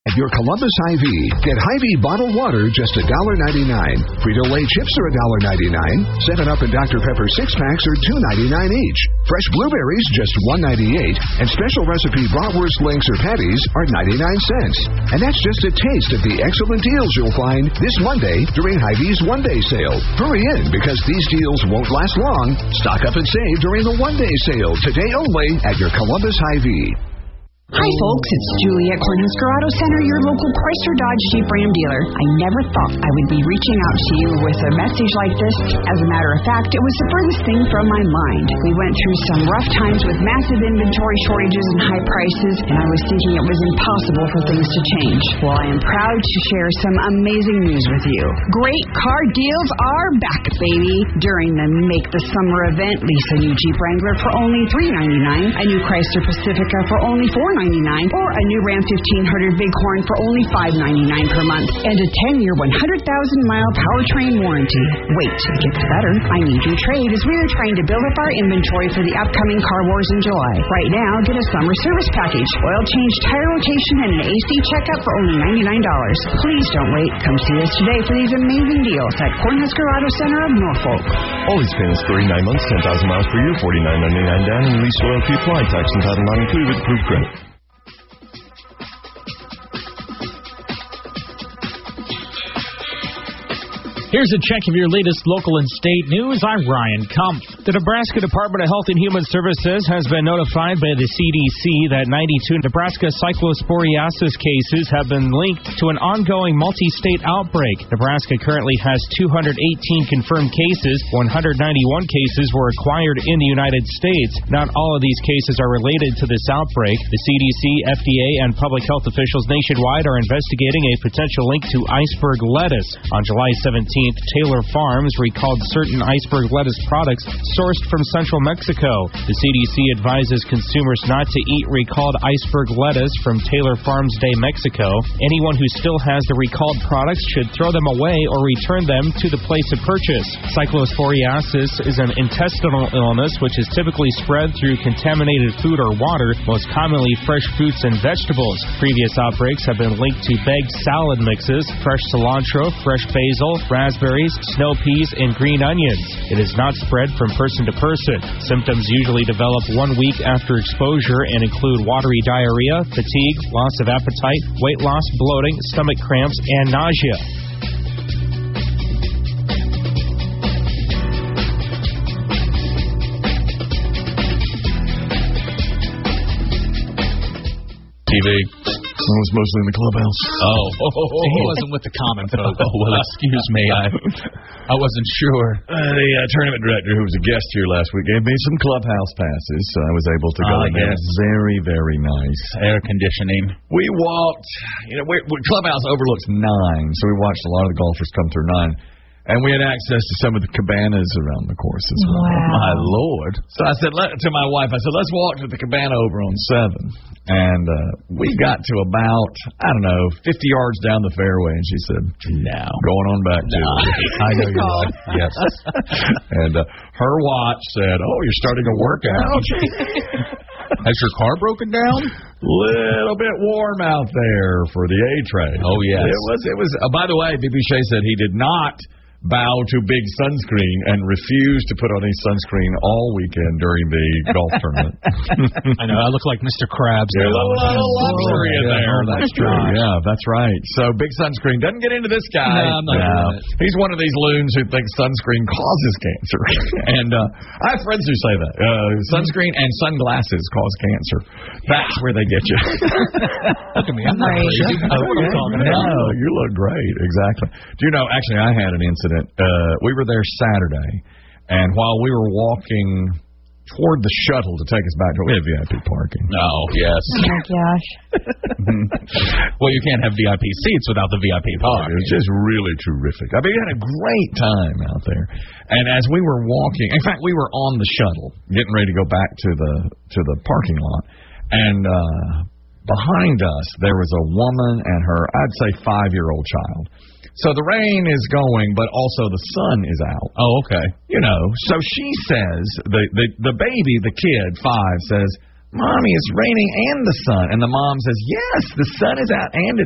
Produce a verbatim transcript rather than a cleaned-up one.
At your Columbus Hy-Vee, get Hy-Vee bottled water just one dollar ninety-nine. Frito-Lay chips are one dollar ninety-nine. seven up and Doctor Pepper six-packs are two ninety-nine each. Fresh blueberries just one ninety-eight. And special recipe bratwurst links or patties are ninety-nine cents. And that's just a taste of the excellent deals you'll find this Monday during Hy-Vee's one-day sale. Hurry in because these deals won't last long. Stock up and save during the one-day sale today only at your Columbus Hy-Vee. Hi, folks. It's Julie at Cornhusker Auto Center, your local Chrysler Dodge Jeep Ram dealer. I never thought I would be reaching out to you with a message like this. As a matter of fact, it was the furthest thing from my mind. We went through some rough times with massive inventory shortages and high prices, and I was thinking it was impossible for things to change. Well, I am proud to share some amazing news with you. Great car deals are back, baby. During the Make the Summer event, lease a new Jeep Wrangler for only three ninety-nine, a new Chrysler Pacifica for only four ninety-nine, or a new Ram fifteen hundred Bighorn for only five ninety-nine per month, and a ten-year, one hundred thousand mile powertrain warranty. Wait, it gets better. I need your trade as we are trying to build up our inventory for the upcoming car wars in July. Right now, get a summer service package, oil change, tire rotation, and an A C checkup for only ninety-nine dollars. Please don't wait. Come see us today for these amazing deals at Cornhusker Auto Center of Norfolk. Always payments thirty-nine months, ten thousand miles per year, forty-nine ninety-nine down, and lease royalty applied. Tax and title not included with approved credit. Here's a check of your latest local and state news. I'm Ryan Kumpf. The Nebraska Department of Health and Human Services has been notified by the C D C that ninety-two Nebraska cyclosporiasis cases have been linked to an ongoing multi-state outbreak. Nebraska currently has two hundred eighteen confirmed cases. one hundred ninety-one cases were acquired in the United States. Not all of these cases are related to this outbreak. The C D C, F D A, and public health officials nationwide are investigating a potential link to iceberg lettuce. On July seventeenth, Taylor Farms recalled certain iceberg lettuce products sourced from central Mexico. The C D C advises consumers not to eat recalled iceberg lettuce from Taylor Farms de Mexico. Anyone who still has the recalled products should throw them away or return them to the place of purchase. Cyclosporiasis is an intestinal illness which is typically spread through contaminated food or water, most commonly fresh fruits and vegetables. Previous outbreaks have been linked to bagged salad mixes, fresh cilantro, fresh basil, raspberries, snow peas, and green onions. It is not spread from person to person. Symptoms usually develop one week after exposure and include watery diarrhea, fatigue, loss of appetite, weight loss, bloating, stomach cramps, and nausea. T V. I was mostly in the clubhouse. Oh. He wasn't with the common folk. Oh, well, excuse me. I I wasn't sure. Uh, the uh, tournament director, who was a guest here last week, gave me some clubhouse passes, so I was able to go oh, in there. Yes. Very, very nice. Air conditioning. We walked, you know, we, we, clubhouse overlooks nine, so we watched a lot of the golfers come through nine. And we had access to some of the cabanas around the course as well. Wow. My Lord. So I said let, to my wife, I said, let's walk to the cabana over on seven. And uh, we got to about, I don't know, fifty yards down the fairway. And she said, no. Going on back to no. it. I know you're right. Yes. And uh, her watch said, oh, you're starting a workout. Has your car broken down? Little bit warm out there for the A-Train. Oh, yes. It was, it was. Uh, by the way, B B. Shea said he did not bow to big sunscreen and refused to put on any sunscreen all weekend during the golf tournament. I know. I look like Mister Krabs. There's a little luxury in there. Oh, that's true. Gosh. Yeah, that's right. So big sunscreen doesn't get into this guy. No, I'm not no. doing it. He's one of these loons who thinks sunscreen causes cancer. and uh, I have friends who say that. Uh, sunscreen and sunglasses cause cancer. That's where they get you. Look at me. I'm not crazy. I know what I'm talking about. No, you look great. Exactly. Do you know, actually, I had an incident. Uh, we were there Saturday, and while we were walking toward the shuttle to take us back to, we had V I P parking. Oh, yes. Oh, my gosh. Well, you can't have V I P seats without the V I P parking. It was just really terrific. I mean, we had a great time out there. And as we were walking, in fact, we were on the shuttle, getting ready to go back to the to the parking lot, and uh, behind us there was a woman and her, I'd say, five-year-old child. So the rain is going, but also the sun is out. Oh, okay. You know, so she says, the, the, the baby, the kid, five, says, Mommy, it's raining and the sun. And the mom says, yes, the sun is out and it's